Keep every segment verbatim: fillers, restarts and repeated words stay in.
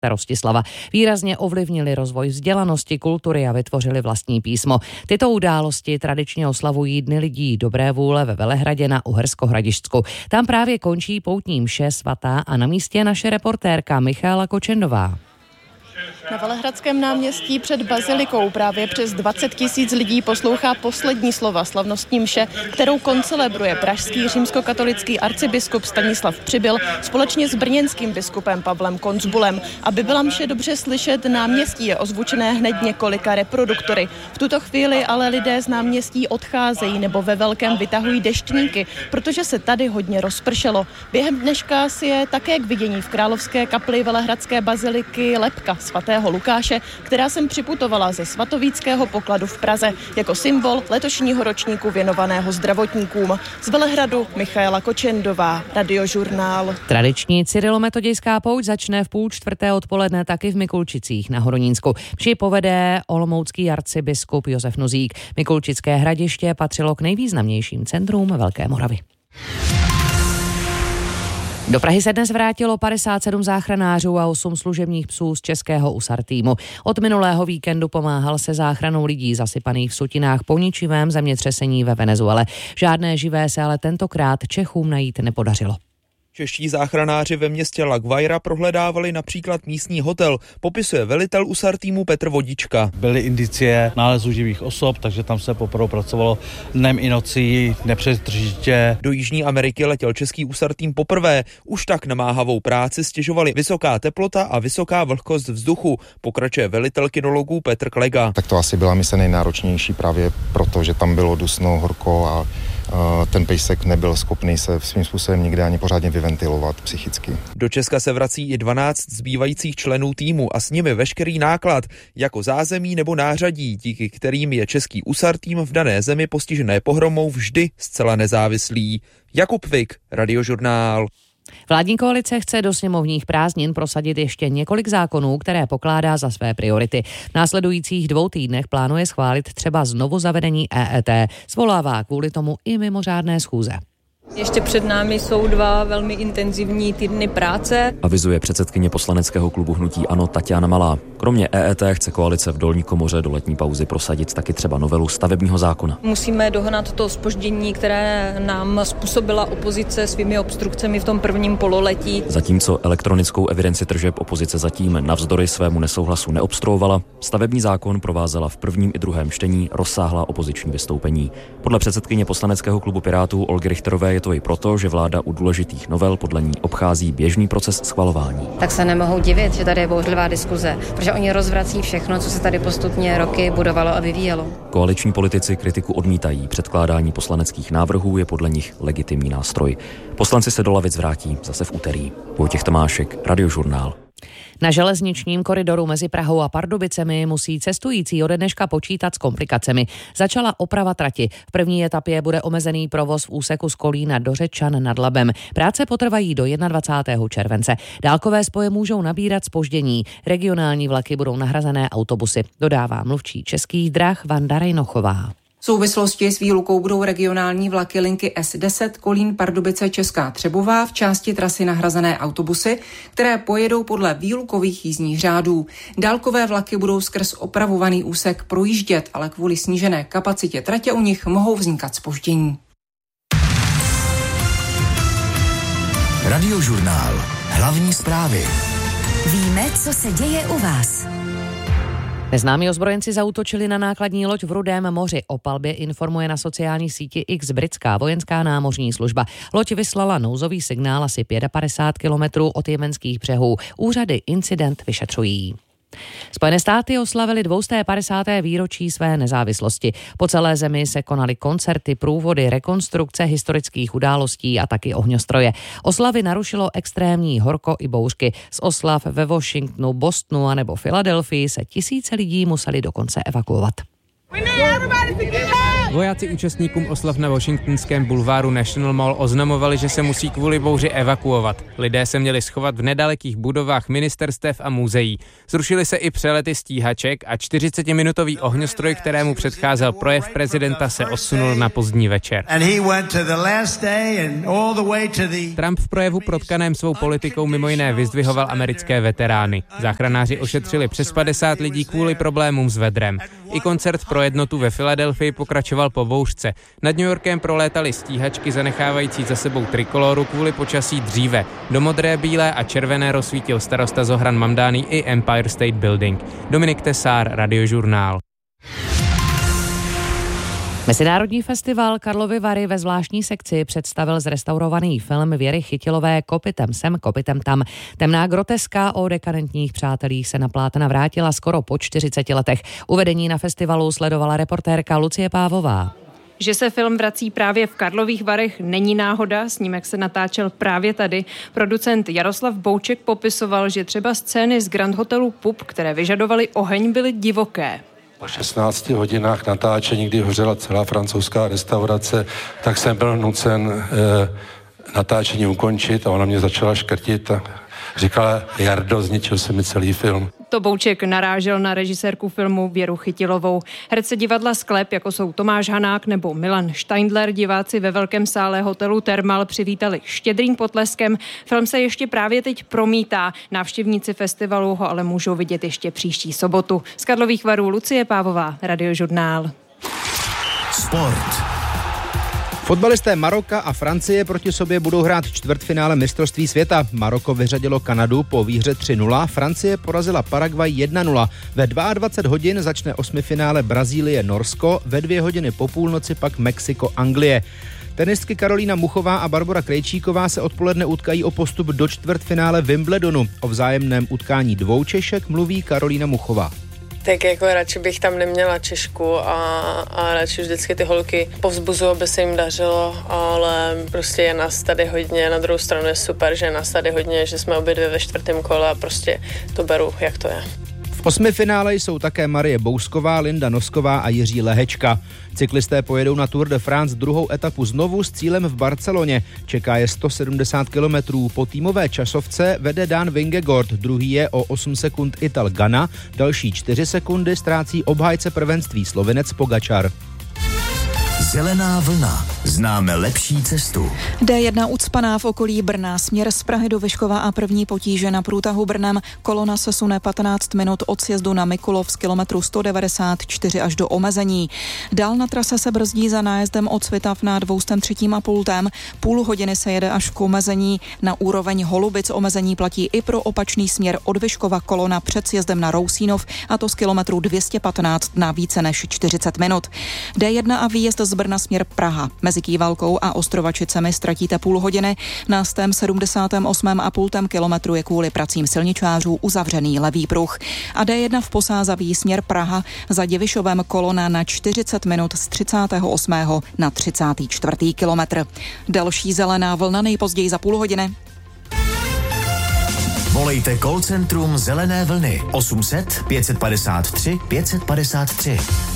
Rostislava. Výrazně ovlivnili rozvoj vzdělanosti, kultury a vytvořili vlastní písmo. Tyto události tradičně oslavují Dny lidí dobré vůle ve Velehradě na Uhersko-Hradišťsku. Tam právě končí poutní mše svatá a na místě je naše reportérka Michála Kočendová. Na Velehradském náměstí před bazilikou právě přes dvacet tisíc lidí poslouchá poslední slova slavnostní mše, kterou koncelebruje pražský římskokatolický arcibiskup Stanislav Přibyl společně s brněnským biskupem Pavlem Konzbulem. Aby byla mše dobře slyšet, náměstí je ozvučené hned několika reproduktory. V tuto chvíli ale lidé z náměstí odcházejí nebo ve velkém vytahují deštníky, protože se tady hodně rozpršelo. Během dneška si je také k vidění v Královské kapli Velehradské baziliky lebka svatého Lukáše, která sem připutovala ze svatovíckého pokladu v Praze jako symbol letošního ročníku věnovaného zdravotníkům. Z Velehradu Michála Kočendová, Radiožurnál. Tradiční cyrilometodějská pouť začne v půl čtvrté odpoledne taky v Mikulčicích na Horonínsku. Při povede olomoucký arcibiskup Josef Nuzík. Mikulčické hradiště patřilo k nejvýznamnějším centrům Velké Moravy. Do Prahy se dnes vrátilo padesát sedm záchranářů a osm služebních psů z českého U S A R týmu. Od minulého víkendu pomáhal se záchranou lidí zasypaných v sutinách po ničivém zemětřesení ve Venezuele. Žádné živé se ale tentokrát Čechům najít nepodařilo. Čeští záchranáři ve městě La Guaira prohledávali například místní hotel, popisuje velitel U S A R týmu Petr Vodička. Byly indicie nálezu živých osob, takže tam se poprvé pracovalo dnem i nocí, nepřetržitě. Do Jižní Ameriky letěl český U S A R tým poprvé. Už tak namáhavou práci stěžovali vysoká teplota a vysoká vlhkost vzduchu, pokračuje velitel kinologů Petr Klega. Tak to asi byla mise nejnáročnější právě proto, že tam bylo dusno, horko a ten pejsek nebyl schopný se svým způsobem nikde ani pořádně vyventilovat psychicky. Do Česka se vrací i dvanáct zbývajících členů týmu a s nimi veškerý náklad, jako zázemí nebo nářadí, díky kterým je český U S A R tým v dané zemi postižené pohromou vždy zcela nezávislý. Jakub Vik, Radiožurnál. Vládní koalice chce do sněmovních prázdnin prosadit ještě několik zákonů, které pokládá za své priority. V následujících dvou týdnech plánuje schválit třeba znovu zavedení E E T. Svolává kvůli tomu i mimořádné schůze. Ještě před námi jsou dva velmi intenzivní týdny práce. Avizuje předsedkyně poslaneckého klubu hnutí ANO Taťána Malá. Kromě E E T chce koalice v dolní komoře do letní pauzy prosadit taky třeba novelu stavebního zákona. Musíme dohnat to zpoždění, které nám způsobila opozice svými obstrukcemi v tom prvním pololetí. Zatímco elektronickou evidenci tržeb opozice zatím navzdory svému nesouhlasu neobstruovala, stavební zákon provázela v prvním i druhém čtení rozsáhlá opoziční vystoupení. Podle předsedkyně poslaneckého klubu Pirátů Olgy Richterové je to i proto, že vláda u důležitých novel podle ní obchází běžný proces schvalování. Tak se nemohou divit, že tady je bouřlivá diskuze, protože oni rozvrací všechno, co se tady postupně roky budovalo a vyvíjelo. Koaliční politici kritiku odmítají. Předkládání poslaneckých návrhů je podle nich legitimní nástroj. Poslanci se do lavic vrátí zase v úterý. Vojtěch Tomášek, Radiožurnál. Na železničním koridoru mezi Prahou a Pardubicemi musí cestující ode dneška počítat s komplikacemi. Začala oprava trati. V první etapě bude omezený provoz v úseku z Kolína do Řečan nad Labem. Práce potrvají do dvacátého prvního července. Dálkové spoje můžou nabírat zpoždění. Regionální vlaky budou nahrazené autobusy, dodává mluvčí Českých drah Vanda Rejnochová. V souvislosti s výlukou budou regionální vlaky linky S deset Kolín Pardubice Česká Třebová v části trasy nahrazené autobusy, které pojedou podle výlukových jízdních řádů. Dálkové vlaky budou skrz opravovaný úsek projíždět, ale kvůli snížené kapacitě tratě u nich mohou vznikat zpoždění. Radiožurnál. Hlavní zprávy. Víme, co se děje u vás. Neznámí ozbrojenci zaútočili na nákladní loď v Rudém moři. O palbě informuje na sociální síti X britská vojenská námořní služba. Loď vyslala nouzový signál asi padesát pět kilometrů od jemenských břehů. Úřady incident vyšetřují. Spojené státy oslavily dvě padesáté sté výročí své nezávislosti. Po celé zemi se konaly koncerty, průvody, rekonstrukce historických událostí a taky ohňostroje. Oslavy narušilo extrémní horko i bouřky. Z oslav ve Washingtonu, Bostonu a nebo Filadelfii se tisíce lidí museli dokonce evakuovat. Vojáci účastníkům oslav na washingtonském bulváru National Mall oznamovali, že se musí kvůli bouři evakuovat. Lidé se měli schovat v nedalekých budovách ministerstev a muzeí. Zrušily se i přelety stíhaček a čtyřicetiminutový ohňostroj, kterému předcházel projev prezidenta, se osunul na pozdní večer. Trump v projevu protkaném svou politikou mimo jiné vyzdvihoval americké veterány. Záchranáři ošetřili přes padesát lidí kvůli problémům s vedrem. I koncert pro jednotu ve Filadelfii pokračoval po bouřce. Nad New Yorkem prolétaly stíhačky zanechávající za sebou trikoloru kvůli počasí dříve. Do modré, bílé a červené rozsvítil starosta Zohran Mamdani i Empire State Building. Dominik Tesár, Radiožurnál. Mezinárodní festival Karlovy Vary ve zvláštní sekci představil zrestaurovaný film Věry Chytilové Kopytem sem, kopytem tam. Temná groteska o dekadentních přátelích se na plátna vrátila skoro po čtyřiceti letech. Uvedení na festivalu sledovala reportérka Lucie Pávová. Že se film vrací právě v Karlových Varech, není náhoda, snímek se natáčel právě tady. Producent Jaroslav Bouček popisoval, že třeba scény z Grand Hotelu Pub, které vyžadovaly oheň, byly divoké. Po šestnácti hodinách natáčení, kdy hořela celá francouzská restaurace, tak jsem byl nucen e, natáčení ukončit a ona mě začala škrtit a říkala: Jardo, zničil se mi celý film. To Bouček narážel na režisérku filmu Věru Chytilovou. Herce divadla Sklep, jako jsou Tomáš Hanák nebo Milan Steindler, diváci ve velkém sále hotelu Thermal přivítali štědrým potleskem. Film se ještě právě teď promítá. Návštěvníci festivalu ho ale můžou vidět ještě příští sobotu. Z Karlových Varů Lucie Pávová, Radiožurnál. Sport. Fotbalisté Maroka a Francie proti sobě budou hrát čtvrtfinále mistrovství světa. Maroko vyřadilo Kanadu po výhře tři nula, Francie porazila Paraguay jedna nula. Ve dvacet dva hodin začne osmifinále Brazílie-Norsko, ve dvě hodiny po půlnoci pak Mexiko-Anglie. Tenistky Karolína Muchová a Barbora Krejčíková se odpoledne utkají o postup do čtvrtfinále Wimbledonu. O vzájemném utkání dvou Češek mluví Karolína Muchová. Tak jako radši bych tam neměla Češku a, a radši vždycky ty holky povzbuzuju, aby se jim dařilo, ale prostě je nás tady hodně, na druhou stranu je super, že je nás tady hodně, že jsme obě dvě ve čtvrtém kole a prostě to beru, jak to je. V osmifinále jsou také Marie Bousková, Linda Nosková a Jiří Lehečka. Cyklisté pojedou na Tour de France druhou etapu znovu s cílem v Barceloně. Čeká je sto sedmdesát kilometrů. Po týmové časovce vede Dan Vingegaard, druhý je o osm sekund Ital Ganna, další čtyři sekundy ztrácí obhájce prvenství Slovinec Pogačar. Zelená vlna. Známe lepší cestu. dé jedna ucpaná v okolí Brna. Směr z Prahy do Vyškova a první potíže na průtahu Brnem. Kolona se sune patnáct minut od sjezdu na Mikulov z kilometru sto devadesát čtyři až do omezení. Dál na trase se brzdí za nájezdem od Svitav na dvě stě tři a půl. Půl hodiny se jede až k omezení. Na úroveň Holubic omezení platí i pro opačný směr od Vyškova, kolona před sjezdem na Rousínov, a to z kilometru dvě stě patnáct na více než čtyřicet minut. dé jedna a výjezd z Brna směr Praha. Mezi Kývalkou a Ostrovačicemi ztratíte půl hodiny. Na sto sedmdesát osm a půl kilometru je kvůli pracím silničářů uzavřený levý pruh. A dé jedna v Posázaví směr Praha, za Divišovem kolona na čtyřicet minut z třicátého osmého na třicátý čtvrtý kilometr. Další zelená vlna nejpozději za půl hodiny. Volejte call centrum Zelené vlny osm set pět padesát tři pět padesát tři.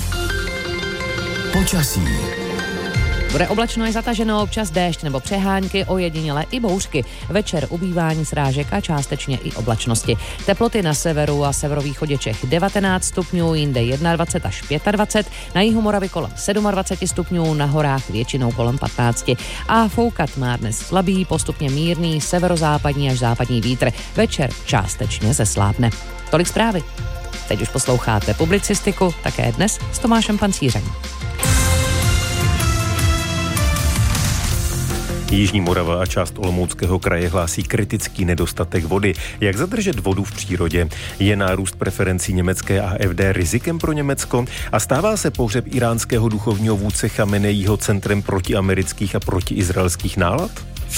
Počasí. Bude oblačno i zataženo, občas déšť nebo přehánky, ojediněle i bouřky. Večer ubývání srážek a částečně i oblačnosti. Teploty na severu a severovýchodě Čech devatenáct stupňů, jinde dvacet jedna až dvacet pět, na jihu Moravy kolem dvacet sedm stupňů, na horách většinou kolem patnáct. A foukat má dnes slabý, postupně mírný severozápadní až západní vítr. Večer částečně zeslábne. Tolik zprávy. Teď už posloucháte publicistiku, také dnes s Tomášem Pancířem. Jižní Morava a část Olomouckého kraje hlásí kritický nedostatek vody. Jak zadržet vodu v přírodě? Je nárůst preferencí německé A F D rizikem pro Německo? A stává se pohřeb iránského duchovního vůdce Chameneího centrem protiamerických a protiizraelských nálad?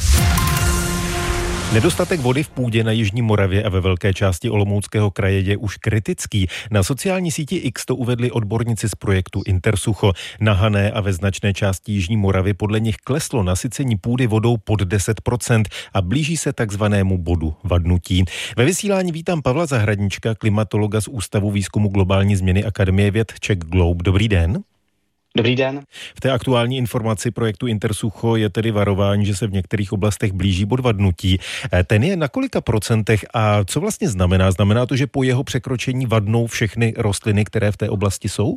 Nedostatek vody v půdě na Jižní Moravě a ve velké části Olomouckého kraje je už kritický. Na sociální síti X to uvedli odborníci z projektu Intersucho. Na Hané a ve značné části Jižní Moravy podle nich kleslo nasycení půdy vodou pod deset procent a blíží se takzvanému bodu vadnutí. Ve vysílání vítám Pavla Zahradníčka, klimatologa z Ústavu výzkumu globální změny Akademie věd Czech Globe. Dobrý den. Dobrý den. V té aktuální informaci projektu Intersucho je tedy varování, že se v některých oblastech blíží bod vadnutí. Ten je na kolika procentech a co vlastně znamená? Znamená to, že po jeho překročení vadnou všechny rostliny, které v té oblasti jsou?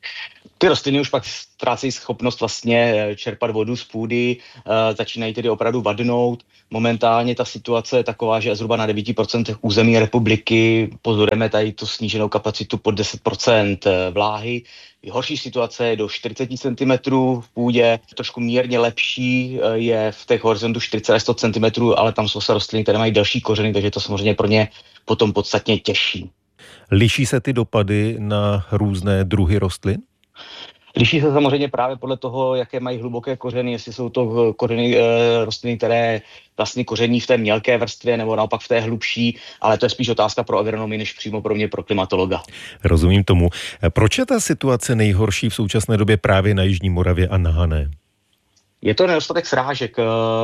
Ty rostliny už pak ztrácejí schopnost vlastně čerpat vodu z půdy, e, začínají tedy opravdu vadnout. Momentálně ta situace je taková, že zhruba na devět procent území republiky pozorujeme tady tu sníženou kapacitu pod deset procent vláhy. Horší situace je do čtyřicet centimetrů v půdě, trošku mírně lepší je v těch horizontu čtyřicet až sto centimetrů, ale tam jsou se rostliny, které mají delší kořeny, takže to samozřejmě pro ně potom podstatně těžší. Liší se ty dopady na různé druhy rostlin? Liší se samozřejmě právě podle toho, jaké mají hluboké kořeny, jestli jsou to kořeny e, rostliny, které vlastně koření v té mělké vrstvě nebo naopak v té hlubší, ale to je spíš otázka pro agronomii, než přímo pro mě, pro klimatologa. Rozumím tomu. Proč je ta situace nejhorší v současné době právě na Jižní Moravě a na Hané? Je to nedostatek srážek.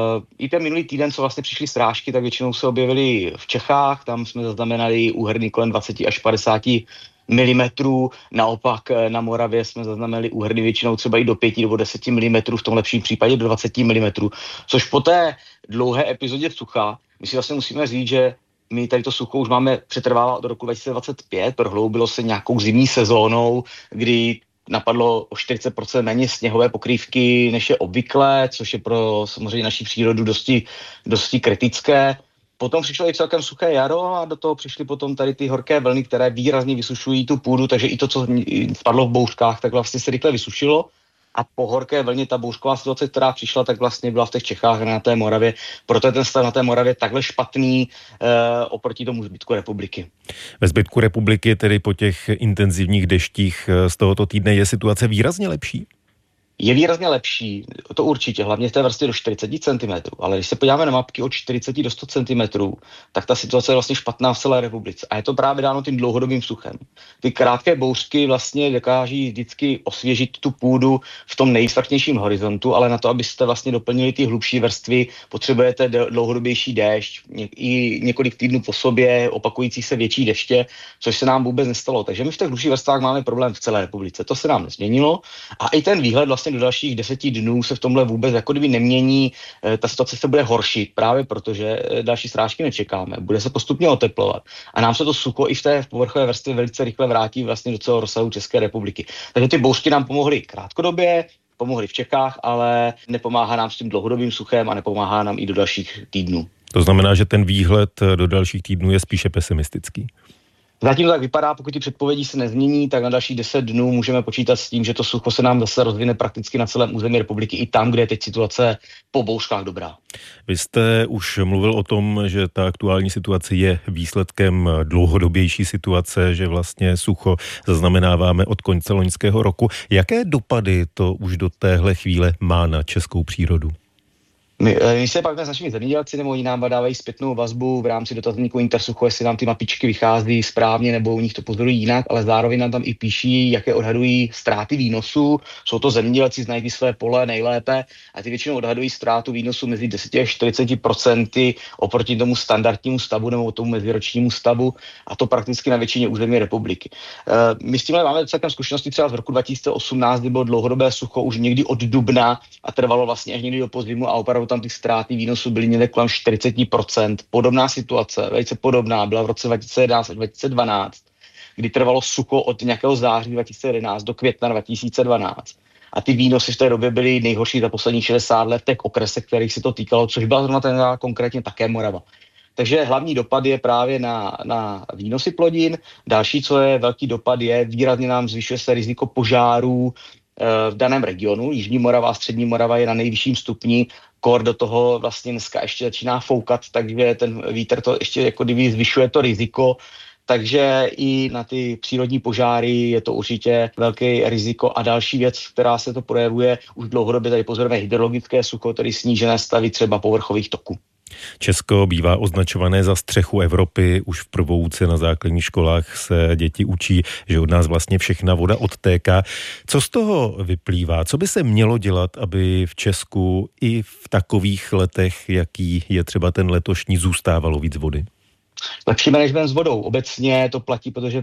I ten minulý týden, co vlastně přišly srážky, tak většinou se objevily v Čechách, tam jsme zaznamenali úhrny kolem dvacet až padesát milimetrů, naopak na Moravě jsme zaznamenali úhrny většinou třeba i do pět nebo deset milimetrů, v tom lepším případě do dvacet milimetrů, což po té dlouhé epizodě sucha, my si vlastně musíme říct, že my tady to sucho už máme přetrvává od roku dva tisíce dvacet pět, prohloubilo se nějakou zimní sezónou, kdy napadlo o čtyřicet procent méně sněhové pokrývky, než je obvyklé, což je pro samozřejmě naši přírodu dosti, dosti kritické. Potom přišlo i celkem suché jaro a do toho přišly potom tady ty horké vlny, které výrazně vysušují tu půdu, takže i to, co spadlo v bouřkách, tak vlastně se rychle vysušilo. A po horké vlně ta bouřková situace, která přišla, tak vlastně byla v těch Čechách a na té Moravě. Proto je ten stav na té Moravě takhle špatný e, oproti tomu zbytku republiky. Ve zbytku republiky, tedy po těch intenzivních deštích z tohoto týdne, je situace výrazně lepší? Je výrazně lepší, to určitě, hlavně v té vrstvě do čtyřicet centimetrů, ale když se podíváme na mapky od čtyřicet do sto centimetrů, tak ta situace je vlastně špatná v celé republice. A je to právě dáno tím dlouhodobým suchem. Ty krátké bouřky vlastně dokáží vždycky osvěžit tu půdu v tom nejsvrchnějším horizontu, ale na to, abyste vlastně doplnili ty hlubší vrstvy, potřebujete dlouhodobější déšť, i několik týdnů po sobě, opakující se větší deště, což se nám vůbec nestalo. Takže my v těch hlubších vrstvách máme problém v celé republice. To se nám nezměnilo a i ten výhled vlastně do dalších deseti dnů se v tomhle vůbec jako kdyby nemění, ta situace se bude horšit, právě protože další srážky nečekáme, bude se postupně oteplovat a nám se to sucho i v té povrchové vrstvě velice rychle vrátí vlastně do celého rozsahu České republiky. Takže ty bouřky nám pomohly krátkodobě, pomohly v Čechách, ale nepomáhá nám s tím dlouhodobým suchem a nepomáhá nám i do dalších týdnů. To znamená, že ten výhled do dalších týdnů je spíše pesimistický. Zatím to tak vypadá, pokud ty předpovědi se nezmění, tak na další deset dnů můžeme počítat s tím, že to sucho se nám zase rozvine prakticky na celém území republiky, i tam, kde je teď situace po bouřkách dobrá. Vy jste už mluvil o tom, že ta aktuální situace je výsledkem dlouhodobější situace, že vlastně sucho zaznamenáváme od konce loňského roku. Jaké dopady to už do téhle chvíle má na českou přírodu? My, my se pak s našimi zemědělci nebo oni nám dávají zpětnou vazbu v rámci dotazníku Intersucho, jestli nám ty mapičky vychází správně nebo u nich to pozorují jinak, ale zároveň nám tam i píší, jaké odhadují ztráty výnosu. Jsou to zemědělci, znají ty své pole nejlépe a ty většinou odhadují ztrátu výnosu mezi deset až čtyřicet procent oproti tomu standardnímu stavu nebo tomu meziročnímu stavu a to prakticky na většině území republiky. My s tímhle máme celkem zkušenosti třeba z roku dva tisíce osmnáct, kdy bylo dlouhodobé sucho už někdy od dubna a trvalo vlastně až někdy do podzimu a opravdu tam ty ztráty výnosu byly někde kolem čtyřicet procent. Podobná situace, velice podobná, byla v roce dva tisíce jedenáct až dva tisíce dvanáct, kdy trvalo sucho od nějakého září dva tisíce jedenáct do května dva tisíce dvanáct. A ty výnosy v té době byly nejhorší za posledních šedesát let v těch okresech, kterých se to týkalo, což byla zrovna ten konkrétně také Morava. Takže hlavní dopad je právě na, na výnosy plodin. Další, co je velký dopad, je výrazně nám zvyšuje se riziko požárů v daném regionu. Jižní Morava a Střední Morava je na nejvyšším stupni. Kor do toho vlastně dneska ještě začíná foukat, takže ten vítr to ještě jako kdyby zvyšuje to riziko. Takže i na ty přírodní požáry je to určitě velké riziko. A další věc, která se to projevuje, už dlouhodobě tady pozorujeme hydrologické sucho, tedy snížené stavy třeba povrchových toků. Česko bývá označované za střechu Evropy. Už v prvouce na základních školách se děti učí, že od nás vlastně všechna voda odtéká. Co z toho vyplývá? Co by se mělo dělat, aby v Česku i v takových letech, jaký je třeba ten letošní, zůstávalo víc vody? Lepší management s vodou. Obecně to platí, protože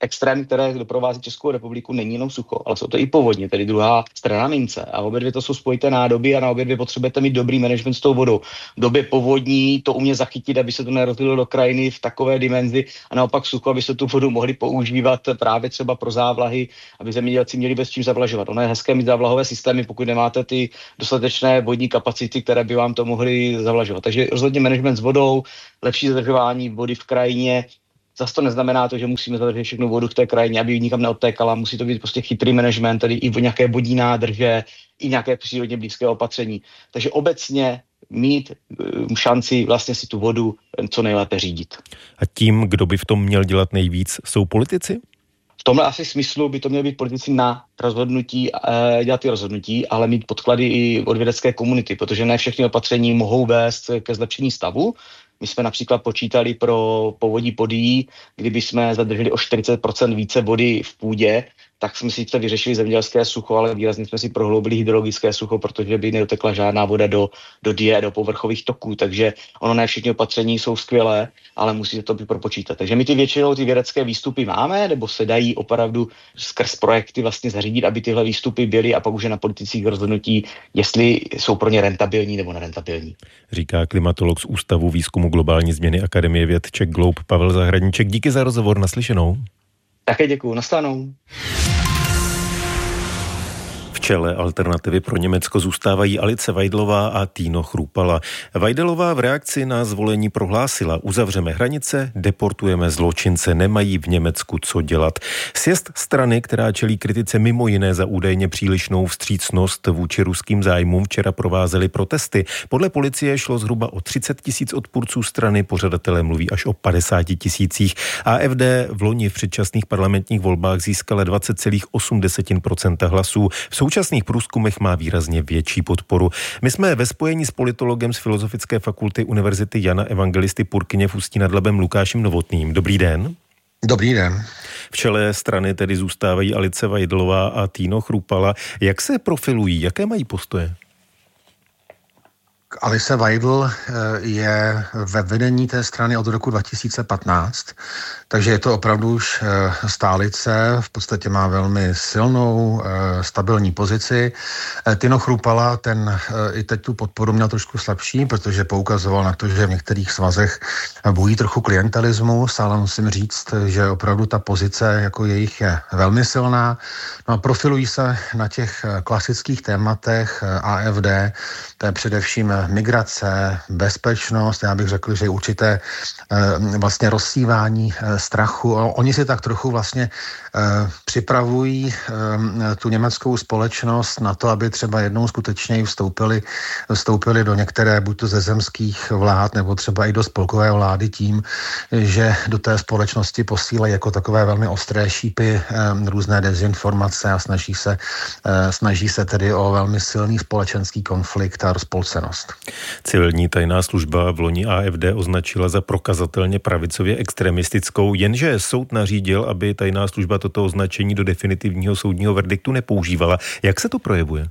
extrém, které doprovází Českou republiku, není jenom sucho, ale jsou to i povodně, tedy druhá strana mince. A obě dvě to jsou spojité nádoby a na obě dvě potřebujete mít dobrý management s tou vodou. V době povodní to umět zachytit, aby se to nerozlilo do krajiny v takové dimenzi, a naopak sucho, aby se tu vodu mohli používat právě třeba pro závlahy, aby zemědělci měli bez čím zavlažovat. Ono je hezké mít závlahové systémy, pokud nemáte ty dostatečné vodní kapacity, které by vám to mohly zavlažovat. Takže rozhodně management s vodou, lepší zadržování vody v krajině. Zase to neznamená to, že musíme zadržet všechnu vodu v té krajině, aby nikam neodtékala. Musí to být prostě chytrý management, tedy i v nějaké vodní nádrže, i nějaké přírodně blízké opatření. Takže obecně mít šanci vlastně si tu vodu co nejlépe řídit. A tím, kdo by v tom měl dělat nejvíc, jsou politici? V tomhle asi smyslu by to měly být politici na rozhodnutí, e, dělat ty rozhodnutí, ale mít podklady i od vědecké komunity, protože ne všechny opatření mohou vést ke zlepšení stavu. My jsme například počítali pro povodí Podyjí, kdyby jsme zadrželi o čtyřicet procent více vody v půdě, tak jsme si to vyřešili zemědělské sucho, ale výrazně jsme si prohloubili hydrologické sucho, protože by nedotekla žádná voda do, do die, do povrchových toků. Takže ono ne všechny opatření jsou skvělé, ale musí se to být propočítat. Takže my ty většinou ty vědecké výstupy máme, nebo se dají opravdu skrz projekty vlastně zařídit, aby tyhle výstupy byly, a pak už je na politicích rozhodnutí, jestli jsou pro ně rentabilní nebo nerentabilní. Říká klimatolog z Ústavu výzkumu globální změny Akademie věd Czech Globe Pavel Zahradníček. Díky za rozhovor, naslyšenou. Také děkuju, nastanou. V čele Alternativy pro Německo zůstávají Alice Weidlová a Tino Chrupala. Weidlová v reakci na zvolení prohlásila: uzavřeme hranice, deportujeme zločince, nemají v Německu co dělat. Sjezd strany, která čelí kritice mimo jiné za údajně přílišnou vstřícnost vůči ruským zájmům, včera provázely protesty. Podle policie šlo zhruba o třicet tisíc odpůrců strany, pořadatelé mluví až o padesát tisících. A F D v loni v předčasných parlamentních volbách získala dvacet celá osm procenta hlasů. V současných průzkumech má výrazně větší podporu. My jsme ve spojení s politologem z Filozofické fakulty Univerzity Jana Evangelisty Purkyně v Ústí nad Labem Lukášem Novotným. Dobrý den. Dobrý den. V čele strany tedy zůstávají Alice Weidlová a Tino Chrupala. Jak se profilují? Jaké mají postoje? Alice Weidl je ve vedení té strany od roku dva tisíce patnáct, takže je to opravdu už stálice, v podstatě má velmi silnou, stabilní pozici. Tino Chrupala, ten i teď tu podporu měl trošku slabší, protože poukazoval na to, že v některých svazech bojí trochu klientelismus, ale musím říct, že opravdu ta pozice jako jejich je velmi silná. No a profilují se na těch klasických tématech A F D, to je především migrace, bezpečnost, já bych řekl, že určité vlastně rozsívání strachu. Oni si tak trochu vlastně připravují tu německou společnost na to, aby třeba jednou skutečně vstoupili, vstoupili do některé buď to ze zemských vlád, nebo třeba i do spolkové vlády tím, že do té společnosti posílají jako takové velmi ostré šípy různé dezinformace a snaží se, snaží se tedy o velmi silný společenský konflikt a rozpolcenost. Civilní tajná služba v loni A F D označila za prokazatelně pravicově extremistickou, jenže soud nařídil, aby tajná služba toto označení do definitivního soudního verdiktu nepoužívala. Jak se to projevuje?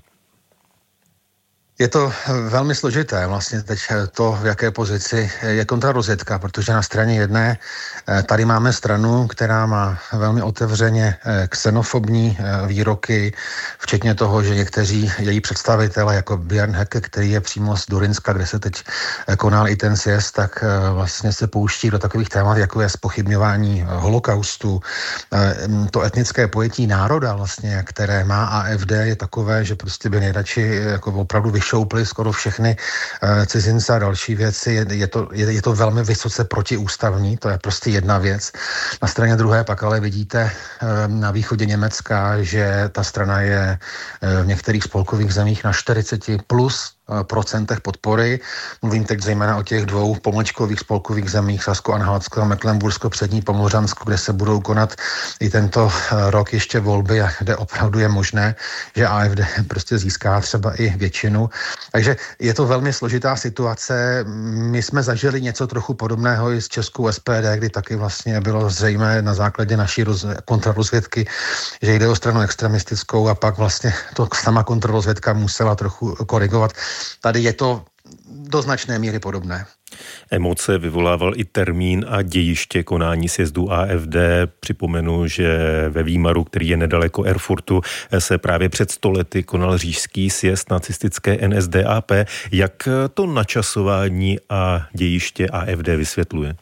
Je to velmi složité, vlastně teď to, v jaké pozici je kontrarozvědka, protože na straně jedné tady máme stranu, která má velmi otevřeně xenofobní výroky, včetně toho, že někteří její představitelé, jako Björn Höcke, který je přímo z Durinska, kde se teď konal i ten sjezd, tak vlastně se pouští do takových témat, jako je zpochybňování holokaustu. To etnické pojetí národa, vlastně, které má A F D, je takové, že prostě by nejradši jako opravdu šoupli skoro všechny uh, cizince a další věci. Je, je, to, je, je to velmi vysoce protiústavní, to je prostě jedna věc. Na straně druhé pak ale vidíte uh, na východě Německa, že ta strana je uh, v některých spolkových zemích na čtyřicet plus procentech podpory. Mluvím teď zejména o těch dvou pomlčkových spolkových zemích, Sasko-Anhaltsko a Mecklenbursko přední Pomořansko, kde se budou konat i tento rok ještě volby a kde opravdu je možné, že A F D prostě získá třeba i většinu. Takže je to velmi složitá situace. My jsme zažili něco trochu podobného i s českou S P D, kdy taky vlastně bylo zřejmé na základě naší roz... kontrarozvědky, že jde o stranu extremistickou a pak vlastně to sama kontrarozvědka musela trochu korigovat. Tady je to do značné míry podobné. Emoce vyvolával i termín a dějiště konání sjezdu A F D. Připomenu, že ve Výmaru, který je nedaleko Erfurtu, se právě před sto lety konal říšský sjezd nacistické N S D A P. Jak to načasování a dějiště A F D vysvětluje?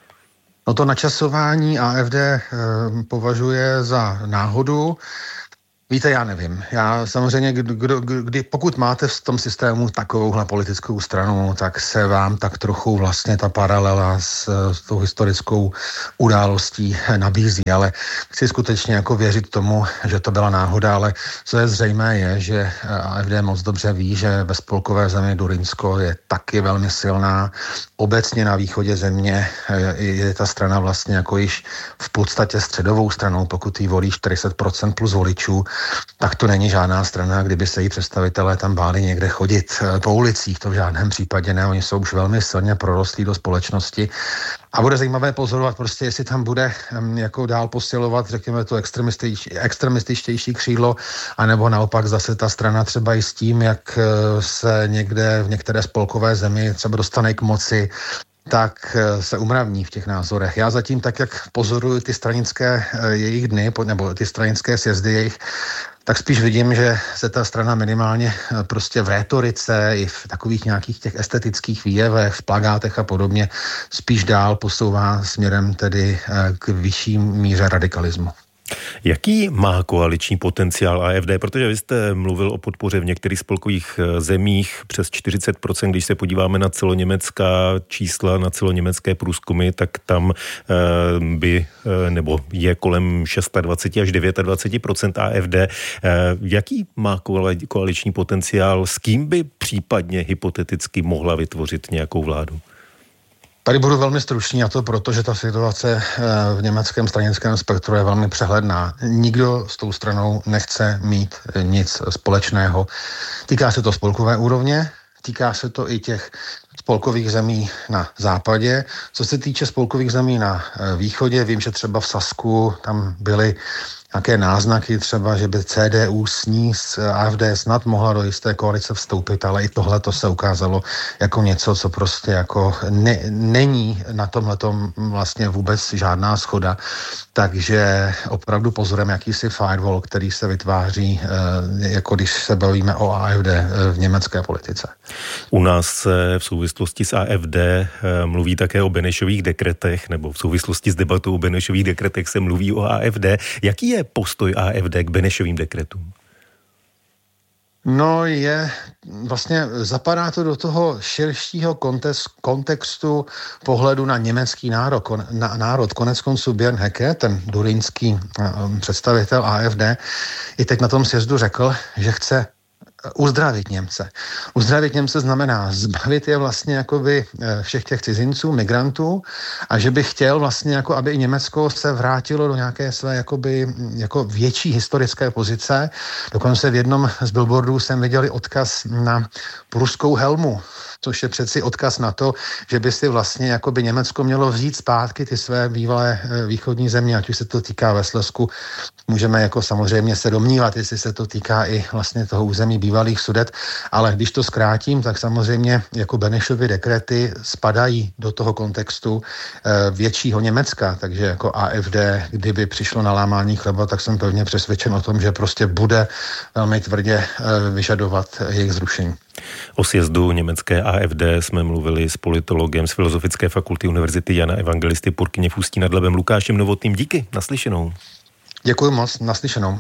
No to načasování A F D e, považuje za náhodu. Víte, já nevím. Já samozřejmě, kdo, kdy, pokud máte v tom systému takovouhle politickou stranu, tak se vám tak trochu vlastně ta paralela s, s tou historickou událostí nabízí, ale chci skutečně jako věřit tomu, že to byla náhoda, ale co je zřejmé je, že A F D moc dobře ví, že ve spolkové zemi Durynsko je taky velmi silná. Obecně na východě země je ta strana vlastně jako již v podstatě středovou stranou, pokud jí volí čtyřicet procent plus voličů, tak to není žádná strana, kdyby se jí představitelé tam báli někde chodit po ulicích, to v žádném případě ne, oni jsou už velmi silně prorostlí do společnosti a bude zajímavé pozorovat prostě, jestli tam bude jako dál posilovat, řekněme, to extremističtější křídlo, anebo naopak zase ta strana třeba i s tím, jak se někde v některé spolkové zemi třeba dostane k moci, tak se umravní v těch názorech. Já zatím tak, jak pozoruju ty stranické jejich dny, nebo ty stranické sjezdy jejich, tak spíš vidím, že se ta strana minimálně prostě v rétorice i v takových nějakých těch estetických výjevech, v plakátech a podobně spíš dál posouvá směrem tedy k vyšší míře radikalismu. Jaký má koaliční potenciál A F D? Protože vy jste mluvil o podpoře v některých spolkových zemích přes čtyřicet procent, když se podíváme na celoněmecká čísla, na celoněmecké průzkumy, tak tam by, nebo je kolem dvacet šest až dvacet devět procent A F D. Jaký má koaliční potenciál? S kým by případně hypoteticky mohla vytvořit nějakou vládu? Tady budu velmi stručný, a to proto, že ta situace v německém stranickém spektru je velmi přehledná. Nikdo s tou stranou nechce mít nic společného. Týká se to spolkové úrovně, týká se to i těch spolkových zemí na západě. Co se týče spolkových zemí na východě, vím, že třeba v Sasku tam byly nějaké náznaky třeba, že by C D U s ní, s A F D snad mohla do jisté koalice vstoupit, ale i tohle to se ukázalo jako něco, co prostě jako ne, není na tomhletom vlastně vůbec žádná shoda. Takže opravdu pozorem jakýsi firewall, který se vytváří, jako když se bavíme o A F D v německé politice. U nás se v souvislosti s A F D mluví také o Benešových dekretech, nebo v souvislosti s debatou o Benešových dekretech se mluví o A F D. Jaký je postoj A F D k Benešovým dekretům? No je, vlastně zapadá to do toho širšího kontext, kontextu pohledu na německý národ. Kon, na, národ. Konec konců Björn Höcke, ten durynský um, představitel A F D, i teď na tom sjezdu řekl, že chce uzdravit Němce. Uzdravit Němce znamená zbavit je vlastně jakoby všech těch cizinců, migrantů a že by chtěl vlastně jako, aby i Německo se vrátilo do nějaké své jakoby jako větší historické pozice. Dokonce v jednom z billboardů jsem viděl odkaz na pruskou helmu, což je přeci odkaz na to, že by si vlastně jakoby Německo mělo vzít zpátky ty své bývalé východní země, ať už se to týká ve Slezsku. Můžeme jako samozřejmě se domnívat, jestli se to týká i vlastně toho území bývalých Sudet, ale když to zkrátím, tak samozřejmě jako Benešovy dekrety spadají do toho kontextu e, většího Německa, takže jako A F D, kdyby přišlo na lámání chleba, tak jsem pevně přesvědčen o tom, že prostě bude velmi tvrdě e, vyžadovat jejich zrušení. O sjezdu německé A F D jsme mluvili s politologem z Filozofické fakulty Univerzity Jana Evangelisty Purkyně v Ústí nad Labem Lukášem Novotným. Díky, naslyšenou. Děkuji moc, naslyšenou.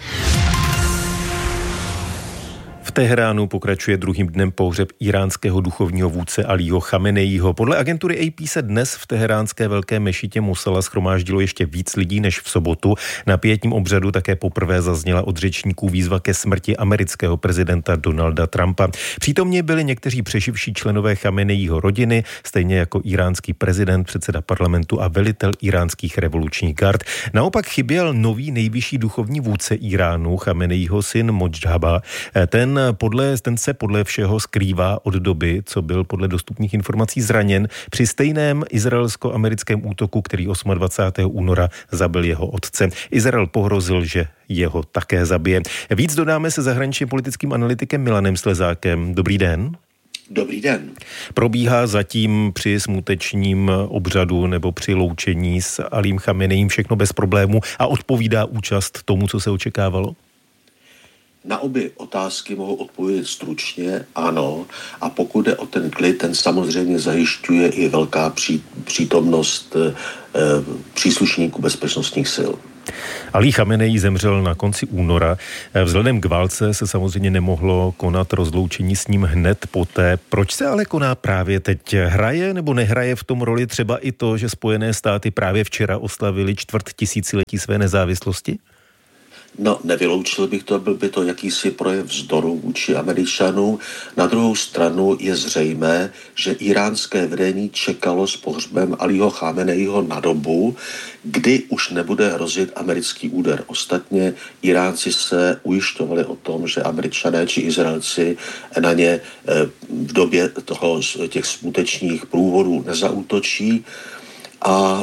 V Teheránu pokračuje druhým dnem pohřeb iránského duchovního vůdce Alího Chameneího. Podle agentury A P se dnes v teheránské velké mešitě Mosala shromáždilo ještě víc lidí než v sobotu. Na pietním obřadu také poprvé zazněla od řečníků výzva ke smrti amerického prezidenta Donalda Trumpa. Přítomně byli někteří přeživší členové Chameneího rodiny, stejně jako iránský prezident, předseda parlamentu a velitel iránských revolučních gard. Naopak chyběl nový nejvyšší duchovní vůdce Iránu, Chameneího syn Modžhaba. Ten Podle, ten se podle všeho skrývá od doby, co byl podle dostupných informací zraněn při stejném izraelsko-americkém útoku, který dvacátého osmého února zabil jeho otce. Izrael pohrozil, že jeho také zabije. Víc dodáme se zahraničním politickým analytikem Milanem Slezákem. Dobrý den. Dobrý den. Probíhá zatím při smutečním obřadu nebo při loučení s Alím Chamenejím všechno bez problému a odpovídá účast tomu, co se očekávalo? Na obě otázky mohu odpovědět stručně, ano. A pokud jde o ten klid, ten samozřejmě zajišťuje i velká pří, přítomnost e, příslušníků bezpečnostních sil. Alí Chamenejí zemřel na konci února. Vzhledem k válce se samozřejmě nemohlo konat rozloučení s ním hned poté. Proč se ale koná právě teď? Hraje nebo nehraje v tom roli třeba i to, že Spojené státy právě včera oslavili čtvrt tisíciletí své nezávislosti? No, nevyloučil bych to, byl by to jakýsi projev vzdoru vůči Američanům. Na druhou stranu je zřejmé, že iránské vedení čekalo s pohřbem Alího Chameneího na dobu, kdy už nebude hrozit americký úder. Ostatně Iránci se ujišťovali o tom, že Američané či Izraelci na ně v době toho, těch smutečních průvodů nezaútočí a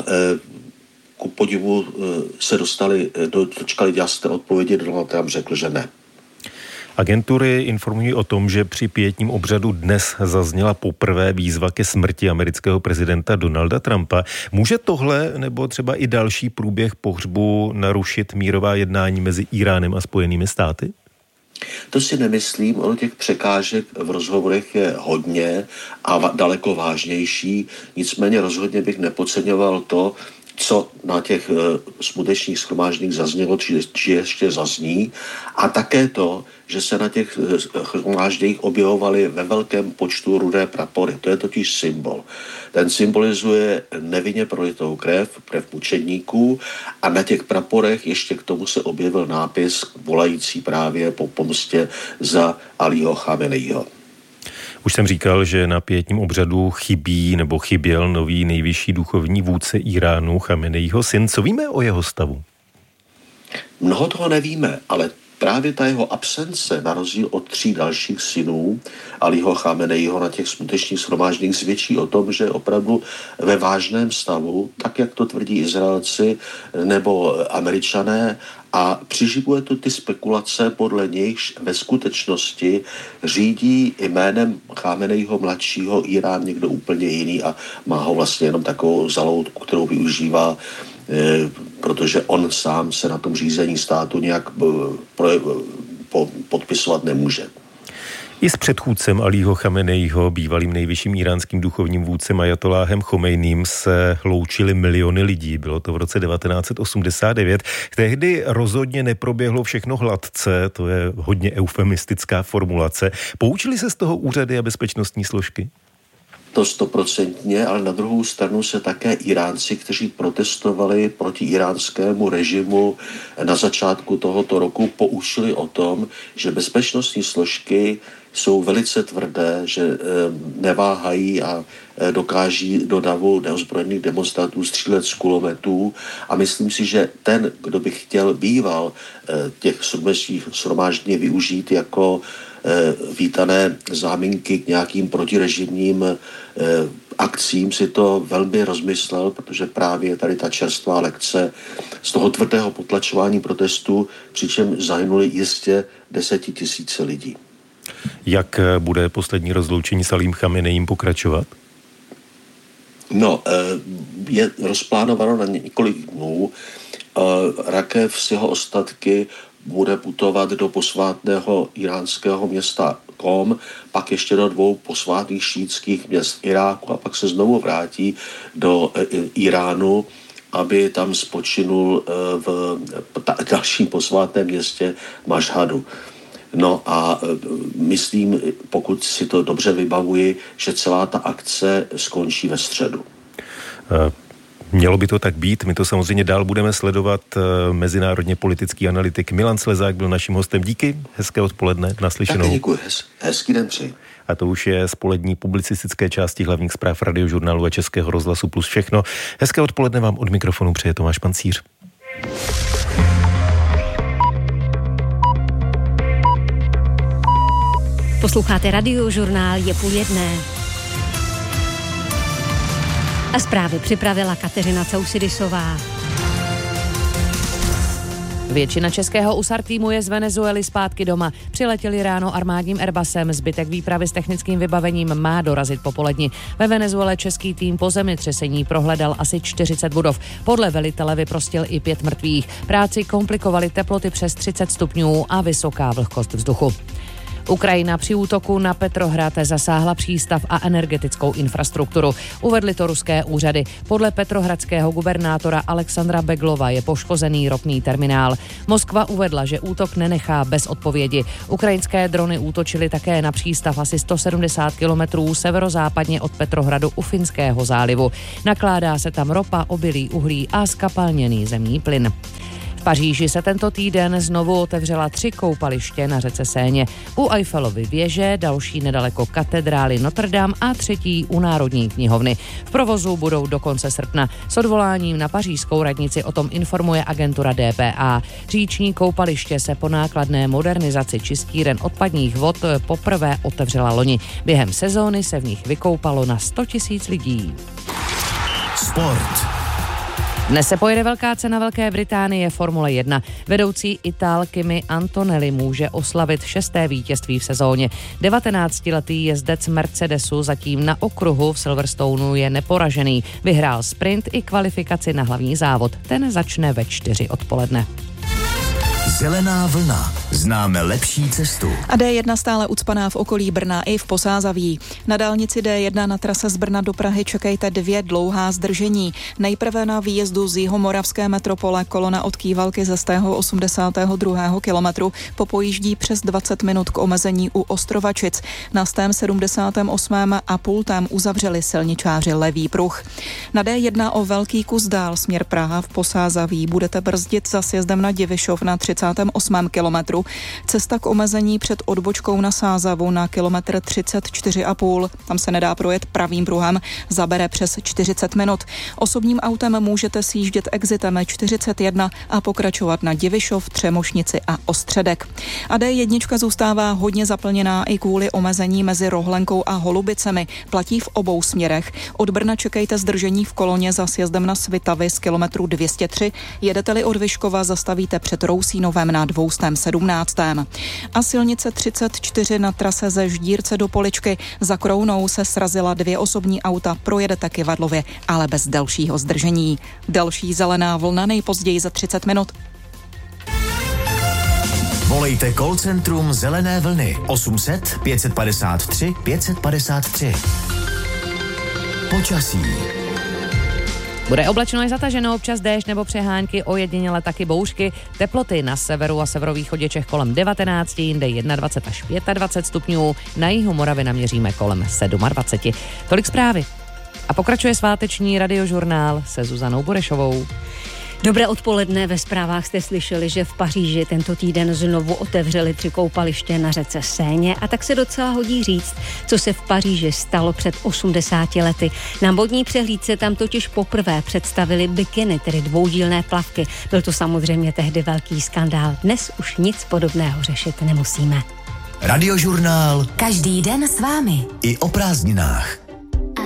ku podivu se dostali, dočkali jasné odpovědi, Donald Trump řekl, že ne. Agentury informují o tom, že při pietním obřadu dnes zazněla poprvé výzva ke smrti amerického prezidenta Donalda Trumpa. Může tohle nebo třeba i další průběh pohřbu narušit mírová jednání mezi Iránem a Spojenými státy? To si nemyslím, ono těch překážek v rozhovorech je hodně a daleko vážnější, nicméně rozhodně bych nepodceňoval to, co na těch uh, smutečných shromážděních zaznělo, či, či ještě zazní. A také to, že se na těch uh, shromážděních objevovaly ve velkém počtu rudé prapory. To je totiž symbol. Ten symbolizuje nevinně prolitou krev, krev mučedníků a na těch praporech ještě k tomu se objevil nápis volající právě po pomstě za Alího Chameneího. Už jsem říkal, že na pietním obřadu chybí nebo chyběl nový nejvyšší duchovní vůdce Iránu, Chameneího syn. Co víme o jeho stavu? Mnoho toho nevíme, ale právě ta jeho absence, na rozdíl od tří dalších synů Alího Chameneího na těch smutečných shromážděních, svědčí o tom, že je opravdu ve vážném stavu, tak jak to tvrdí Izraelci nebo Američané, a přiživuje to ty spekulace, podle nichž ve skutečnosti řídí jménem Chameneího mladšího Irán někdo úplně jiný a má ho vlastně jenom takovou zaloutku, kterou využívá, e, protože on sám se na tom řízení státu nějak pro, po, podpisovat nemůže. I s předchůdcem Alího Chameneího, bývalým nejvyšším iránským duchovním vůdcem Ajatoláhem Chomejným, se loučili miliony lidí. Bylo to v roce devatenáct set osmdesát devět. Tehdy rozhodně neproběhlo všechno hladce, to je hodně eufemistická formulace. Poučili se z toho úřady a bezpečnostní složky? To stoprocentně, ale na druhou stranu se také Iránci, kteří protestovali proti iránskému režimu na začátku tohoto roku, poučili o tom, že bezpečnostní složky jsou velice tvrdé, že e, neváhají a e, dokáží do davu neozbrojených demonstrantů střílet z kulometů. A myslím si, že ten, kdo by chtěl býval e, těch shromáždění využít jako e, vítané záminky k nějakým protirežimním e, akcím, si to velmi rozmyslel, protože právě tady ta čerstvá lekce z toho tvrdého potlačování protestů, přičem zahynuli jistě desetitisíce lidí. Jak bude poslední rozloučení s Alím Chameneím pokračovat? No, je rozplánováno na několik dnů. Rakev s jeho ostatky bude putovat do posvátného iránského města Qom, pak ještě do dvou posvátných šítských měst Iráku a pak se znovu vrátí do Iránu, aby tam spočinul v dalším posvátném městě Mašhadu. No a myslím, pokud si to dobře vybavuji, že celá ta akce skončí ve středu. Mělo by to tak být, my to samozřejmě dál budeme sledovat. Mezinárodně politický analytik Milan Slezák byl naším hostem. Díky, hezké odpoledne, naslyšenou. Taky děkuji, Hez, hezký den přeji. A to už je z polední publicistické části hlavních zpráv Radiožurnálu a Českého rozhlasu Plus všechno. Hezké odpoledne vám od mikrofonu přeje Tomáš Pancíř. Posloucháte Radiožurnál, je půl jedné. A zprávy připravila Kateřina Causidisová. Většina českého U S A R týmu je z Venezuely zpátky doma. Přiletěli ráno armádním Airbusem, zbytek výpravy s technickým vybavením má dorazit popoledni. Ve Venezuele český tým po zemětřesení prohledal asi čtyřicet budov. Podle velitele vyprostil i pět mrtvých. Práci komplikovaly teploty přes třicet stupňů a vysoká vlhkost vzduchu. Ukrajina při útoku na Petrohrad zasáhla přístav a energetickou infrastrukturu. Uvedly to ruské úřady. Podle petrohradského gubernátora Alexandra Beglova je poškozený ropný terminál. Moskva uvedla, že útok nenechá bez odpovědi. Ukrajinské drony útočily také na přístav asi sto sedmdesát kilometrů severozápadně od Petrohradu u Finského zálivu. Nakládá se tam ropa, obilí, uhlí a skapalněný zemní plyn. V Paříži se tento týden znovu otevřela tři koupaliště na řece Séně. U Eiffelovy věže, další nedaleko katedrály Notre Dame a třetí u Národní knihovny. V provozu budou do konce srpna. S odvoláním na pařížskou radnici o tom informuje agentura D P A. Říční koupaliště se po nákladné modernizaci čistíren odpadních vod poprvé otevřela loni. Během sezóny se v nich vykoupalo na sto tisíc lidí. Sport. Dnes se pojede velká cena Velké Británie Formule jedna. Vedoucí Itál Kimi Antonelli může oslavit šesté vítězství v sezóně. devatenáctiletý jezdec Mercedesu zatím na okruhu v Silverstoneu je neporažený. Vyhrál sprint i kvalifikaci na hlavní závod. Ten začne ve čtyři odpoledne. Zelená vlna. Známe lepší cestu. A D jedna stále ucpaná v okolí Brna i v Posázaví. Na dálnici D jedna na trase z Brna do Prahy čekejte dvě dlouhá zdržení. Nejprve na výjezdu z jihomoravské metropole kolona od Kývalky ze stého osmdesátého druhého kilometru popojíždí přes dvacet minut k omezení u Ostrovačic. Na stém sedmdesátém osmém a pultém uzavřeli silničáři levý pruh. Na D jedna o velký kus dál směr Praha v Posázaví budete brzdit za sjezdem na Divišov na třicátém osmém kilometru. Cesta k omezení před odbočkou na Sázavu na kilometr třicet čtyři a půl. Tam se nedá projet pravým pruhem, zabere přes čtyřicet minut. Osobním autem můžete sjíždět exitem čtyřicet jedna a pokračovat na Divišov, Třemošnici a Ostředek. A D jedna zůstává hodně zaplněná i kvůli omezení mezi Rohlenkou a Holubicemi. Platí v obou směrech. Od Brna čekejte zdržení v koloně za sjezdem na Svitavy z kilometru dvě stě tři. Jedete-li od Vyškova, zastavíte před Rousínovem na dvoustém sedmnáctém. A silnice třicet čtyři na trase ze Ždírce do Poličky. Za Krounou se srazila dvě osobní auta, projedete Kyvadlově, ale bez dalšího zdržení. Další zelená vlna nejpozději za třicet minut. Volejte call centrum Zelené vlny osm set pět padesát tři pět padesát tři. Počasí. Bude oblačno i zataženo, občas déšť nebo přehánky, ojediněle taky bouřky. Teploty na severu a severovýchodě Čech kolem devatenáct, jinde dvacet jedna až dvacet pět stupňů, na jihu Moravy naměříme kolem dvacet sedm. Tolik zprávy. A pokračuje sváteční radiožurnál se Zuzanou Burešovou. Dobré odpoledne, ve zprávách jste slyšeli, že v Paříži tento týden znovu otevřeli tři koupaliště na řece Séně a tak se docela hodí říct, co se v Paříži stalo před osmdesáti lety. Na modní přehlídce tam totiž poprvé představili bikiny, tedy dvoudílné plavky. Byl to samozřejmě tehdy velký skandál. Dnes už nic podobného řešit nemusíme. Radiožurnál. Každý den s vámi. I o prázdninách.